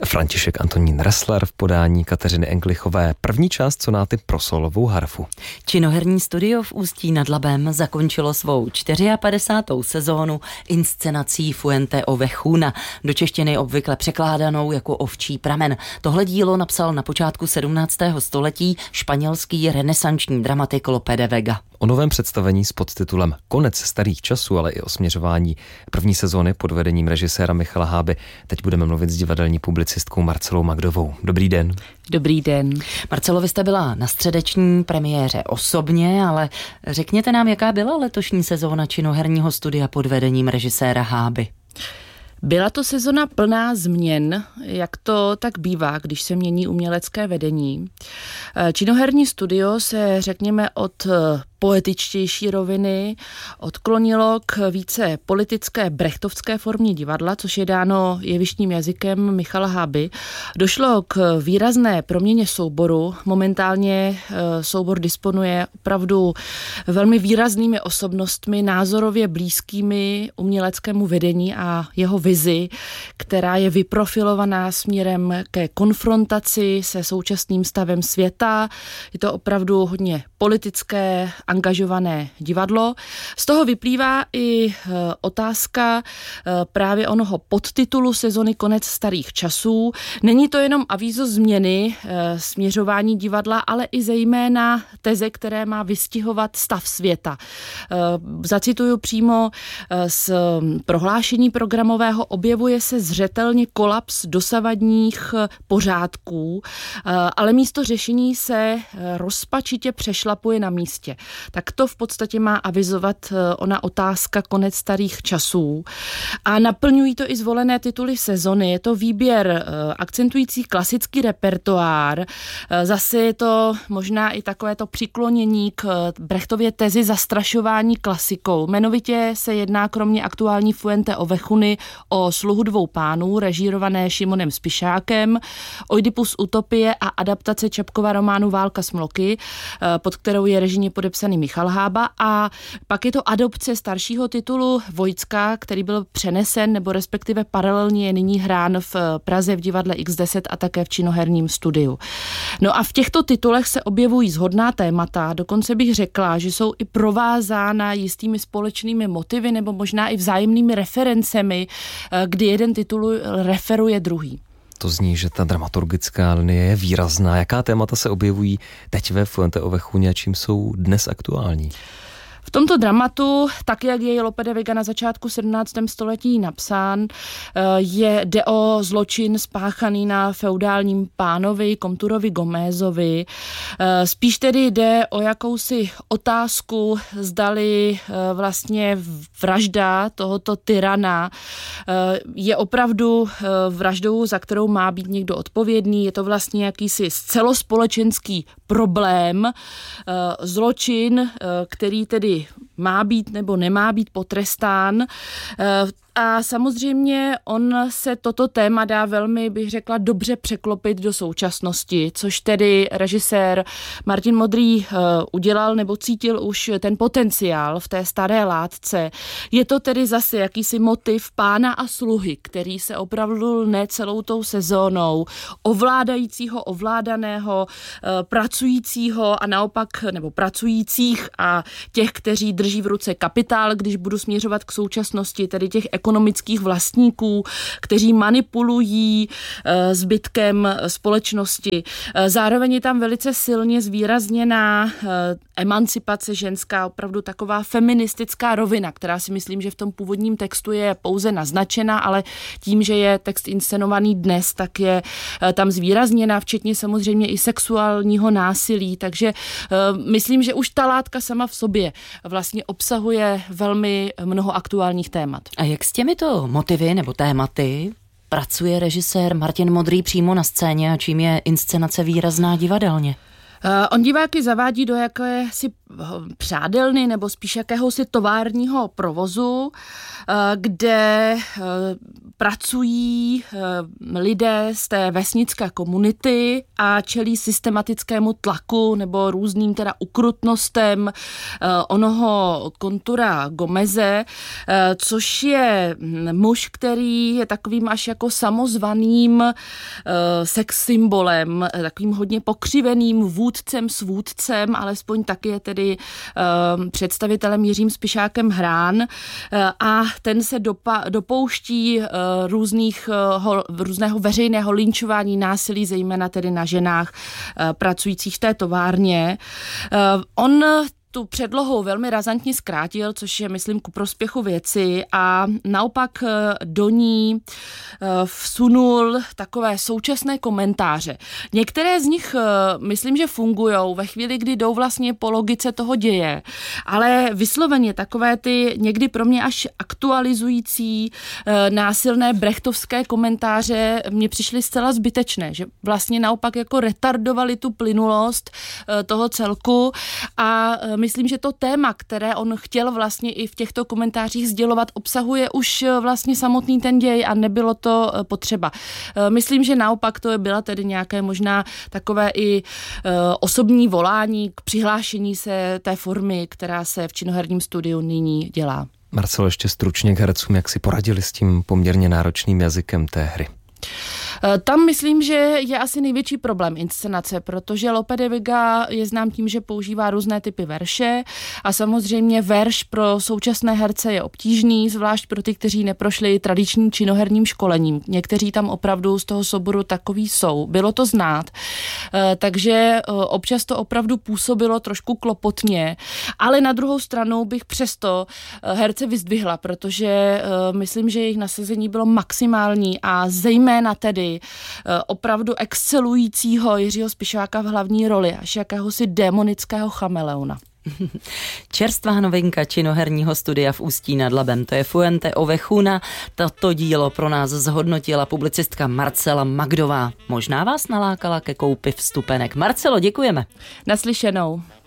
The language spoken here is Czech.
František Antonín Ressler v podání Kateřiny Englichové. První část sonáty pro solovou harfu. Činoherní studio v Ústí nad Labem zakončilo svou 54. sezónu inscenací Fuente Ovejuna, do češtiny obvykle překládanou jako Ovčí pramen. Tohle dílo napsal na počátku 17. století španělský renesanční dramatik Lope de Vega. O novém představení s podtitulem Konec starých časů, ale i o směřování první sezóny pod vedením režiséra Michala Háby teď budeme mluvit s divadelní publicistkou Marcelou Magdovou. Dobrý den. Dobrý den. Marcelo, vy jste byla na středeční premiéře osobně, ale řekněte nám, jaká byla letošní sezóna činoherního studia pod vedením režiséra Háby. Byla to sezona plná změn, jak to tak bývá, když se mění umělecké vedení. Činoherní studio se, řekněme, od poetičtější roviny odklonilo k více politické brechtovské formě divadla, což je dáno jevištním jazykem Michala Háby. Došlo k výrazné proměně souboru. Momentálně soubor disponuje opravdu velmi výraznými osobnostmi, názorově blízkými uměleckému vedení a jeho vizi, která je vyprofilovaná směrem ke konfrontaci se současným stavem světa. Je to opravdu hodně politické, angažované divadlo. Z toho vyplývá i otázka právě onoho podtitulu sezony Konec starých časů. Není to jenom avízo změny směřování divadla, ale i zejména teze, které má vystihovat stav světa. Zacituju přímo z prohlášení programového: objevuje se zřetelně kolaps dosavadních pořádků, ale místo řešení se rozpačitě přešlapuje na místě. Tak to v podstatě má avizovat ona otázka Konec starých časů. A naplňují to i zvolené tituly sezony. Je to výběr akcentující klasický repertoár. Zase je to možná i takové to přiklonění k Brechtově tezi zastrašování klasikou. Jmenovitě se jedná kromě aktuální Fuente Ovejhuny o Sluhu dvou pánů, režírované Šimonem Spišákem, Oidipus Utopie a adaptace Čapkova románu Válka s mloky, pod kterou je režijně podepsaný Michal Hába, a pak je to adopce staršího titulu Vojcka, který byl přenesen, nebo respektive paralelně je nyní hrán v Praze v divadle X10 a také v činoherním studiu. No a v těchto titulech se objevují shodná témata, dokonce bych řekla, že jsou i provázána jistými společnými motivy nebo možná i vzájemnými referencemi, kdy jeden titul referuje druhý. To zní, že ta dramaturgická linie je výrazná. Jaká témata se objevují teď ve Fuente Ovejuně a čím jsou dnes aktuální? V tomto dramatu, tak jak je Lope de Vega na začátku 17. století napsán, jde o zločin spáchaný na feudálním pánovi, komturovi Gomézovi. Spíš tedy jde o jakousi otázku, zdali vlastně vražda tohoto tyrana je opravdu vraždou, za kterou má být někdo odpovědný. Je to vlastně jakýsi celospolečenský problém, zločin, který tedy má být nebo nemá být potrestán. A samozřejmě on se toto téma dá velmi, bych řekla, dobře překlopit do současnosti, což tedy režisér Martin Modrý udělal, nebo cítil už ten potenciál v té staré látce. Je to tedy zase jakýsi motiv pána a sluhy, který se opravdu lne celou tou sezónou, ovládajícího, ovládaného, pracujícího a naopak, nebo pracujících a těch, kteří drží v ruce kapitál, když budu směřovat k současnosti, tedy těch ekonomických vlastníků, kteří manipulují zbytkem společnosti. Zároveň je tam velice silně zvýrazněná emancipace ženská, opravdu taková feministická rovina, která si myslím, že v tom původním textu je pouze naznačena, ale tím, že je text inscenovaný dnes, tak je tam zvýrazněná, včetně samozřejmě i sexuálního násilí, takže myslím, že už ta látka sama v sobě vlastně obsahuje velmi mnoho aktuálních témat. A jak s těmito motivy nebo tématy pracuje režisér Martin Modrý přímo na scéně a čím je inscenace výrazná divadelně? On diváky zavádí do jakési přádelny nebo spíš jakéhosi továrního provozu, kde pracují lidé z té vesnické komunity a čelí systematickému tlaku nebo různým teda ukrutnostem onoho Kontura Gomeze, což je muž, který je takovým až jako samozvaným sex symbolem, takovým hodně pokřiveným vůdcem s vůdcem, alespoň taky je tedy představitelem Jiřím Spišákem Hrán a ten se dopouští různého veřejného lynčování, násilí, zejména tedy na ženách pracujících v té továrně. On tu předlohu velmi razantně zkrátil, což je, myslím, ku prospěchu věci a naopak do ní vsunul takové současné komentáře. Některé z nich, myslím, že fungujou ve chvíli, kdy jdou vlastně po logice toho děje, ale vysloveně takové ty někdy pro mě až aktualizující násilné brechtovské komentáře mně přišly zcela zbytečné, že vlastně naopak jako retardovali tu plynulost toho celku a myslím, že to téma, které on chtěl vlastně i v těchto komentářích sdělovat, obsahuje už vlastně samotný ten děj a nebylo to potřeba. Myslím, že naopak to byla tedy nějaké možná takové i osobní volání k přihlášení se té formy, která se v činoherním studiu nyní dělá. Marcelo, ještě stručně k hercům, jak si poradili s tím poměrně náročným jazykem té hry? Tam myslím, že je asi největší problém inscenace, protože Lope de Vega je znám tím, že používá různé typy verše a samozřejmě verš pro současné herce je obtížný, zvlášť pro ty, kteří neprošli tradičním činoherním školením. Někteří tam opravdu z toho souboru takový jsou. Bylo to znát, takže občas to opravdu působilo trošku klopotně, ale na druhou stranu bych přesto herce vyzdvihla, protože myslím, že jejich nasazení bylo maximální a zejména tedy opravdu excelujícího Jiřího Spišáka v hlavní roli, až jakéhosi démonického chameleona. Čerstvá novinka činoherního studia v Ústí nad Labem, to je Fuente Ovejuna. Toto dílo pro nás zhodnotila publicistka Marcela Magdová. Možná vás nalákala ke koupi vstupenek. Marcelo, děkujeme. Naslyšenou.